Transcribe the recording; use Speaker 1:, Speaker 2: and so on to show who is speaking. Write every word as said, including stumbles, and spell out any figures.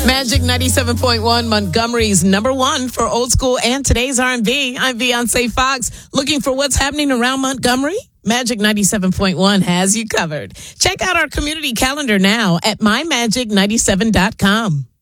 Speaker 1: Magic ninety-seven point one, Montgomery's number one for old school and today's R and B. I'm Beyonce Fox. Looking for what's happening around Montgomery? Magic ninety-seven point one has you covered. Check out our community calendar now at my magic ninety-seven dot com.